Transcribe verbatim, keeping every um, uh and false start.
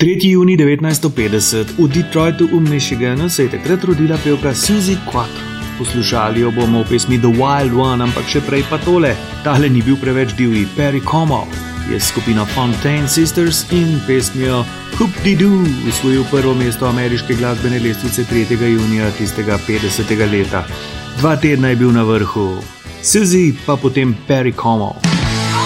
tretji junij devetnajststo petdeset v Detroitu v Michiganu se je takrat rodila pevka Suzi Quatro. Poslušali jo bomo v pesmi The Wild One, ampak še prej pa tole. Tale ni bil preveč divji. Perry Como je skupina Fontaine Sisters in pesmijo Hoop-de-Doo osvojil prvo mesto ameriške glasbene lestvice tretjega junija tistega petdesetega leta. Dva tedna je bil na vrhu. Suzi pa potem Perry Como.